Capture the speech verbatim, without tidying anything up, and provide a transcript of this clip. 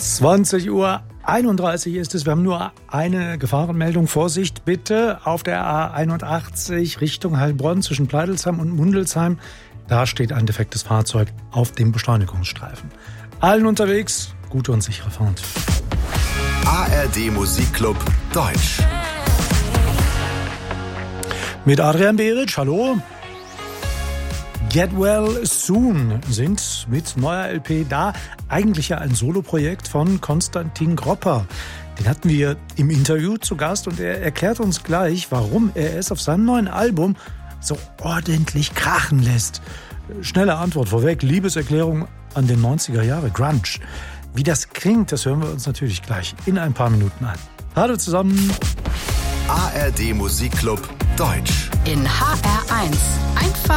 zwanzig Uhr einunddreißig ist es. Wir haben nur eine Gefahrenmeldung. Vorsicht bitte auf der A einundachtzig Richtung Heilbronn zwischen Pleidelsheim und Mundelsheim. Da steht ein defektes Fahrzeug auf dem Beschleunigungsstreifen. Allen unterwegs, gute und sichere Fahrt. A R D Musikclub Deutsch. Mit Adrian Beric, hallo. Get Well Soon sind mit neuer L P da. Eigentlich ja ein Soloprojekt von Konstantin Gropper. Den hatten wir im Interview zu Gast und er erklärt uns gleich, warum er es auf seinem neuen Album so ordentlich krachen lässt. Schnelle Antwort vorweg, Liebeserklärung an den neunziger Jahre Grunge. Wie das klingt, das hören wir uns natürlich gleich in ein paar Minuten an. Hallo zusammen. A R D Musikclub Deutsch. In H R eins. Einfach